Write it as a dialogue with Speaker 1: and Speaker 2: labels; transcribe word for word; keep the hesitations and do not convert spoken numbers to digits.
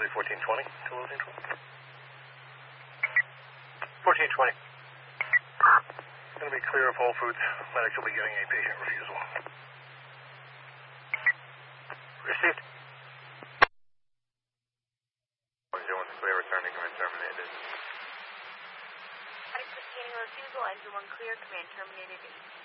Speaker 1: Auxiliary fourteen twenty to Low Central. fourteen twenty. Going to be clear of Whole Foods. Medics will be getting a patient refusal. Received.
Speaker 2: one oh one clear, returning command terminated.
Speaker 3: Medics obtaining refusal, engine one clear, command terminated.